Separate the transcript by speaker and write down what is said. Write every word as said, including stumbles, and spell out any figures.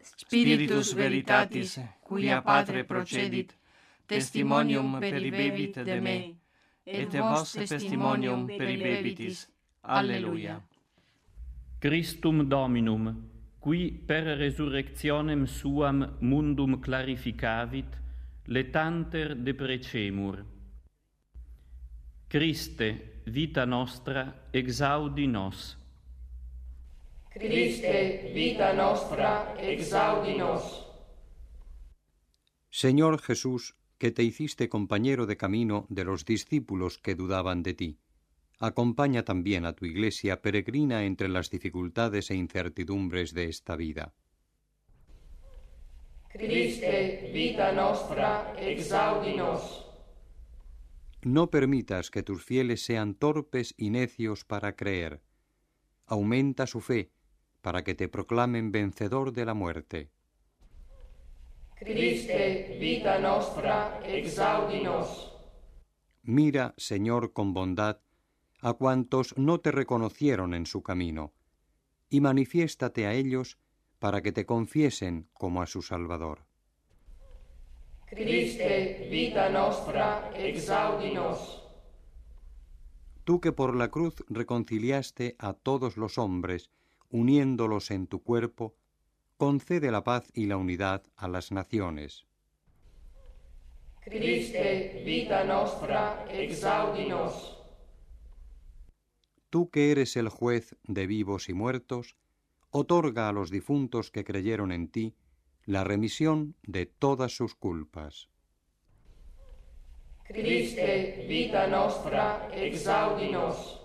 Speaker 1: Spiritus veritatis, quia Patre procedit, testimonium peribebit de me, et vos testimonium peribebitis. Alleluia.
Speaker 2: Christum Dominum, qui per resurrectionem suam mundum clarificavit, letanter deprecemur. Christe, vita nostra, exaudi nos.
Speaker 3: Christe, vita nostra, exaudi nos.
Speaker 4: Señor Jesús, que te hiciste compañero de camino de los discípulos que dudaban de ti, acompaña también a tu Iglesia peregrina entre las dificultades e incertidumbres de esta vida.
Speaker 3: Christe, vita nostra, exaudi nos.
Speaker 4: No permitas que tus fieles sean torpes y necios para creer. Aumenta su fe, para que te proclamen vencedor de la muerte.
Speaker 3: Christe, vita nostra, exaudi nos.
Speaker 4: Mira, Señor, con bondad a cuantos no te reconocieron en su camino, y manifiéstate a ellos para que te confiesen como a su Salvador.
Speaker 3: Christe, vita nostra, exaudi nos.
Speaker 4: Tú que por la cruz reconciliaste a todos los hombres, uniéndolos en tu cuerpo, concede la paz y la unidad a las naciones.
Speaker 3: Christe, vita nostra, exaudi nos.
Speaker 4: Tú que eres el juez de vivos y muertos, otorga a los difuntos que creyeron en ti la remisión de todas sus culpas.
Speaker 3: Christe, vita nostra, exaudi nos.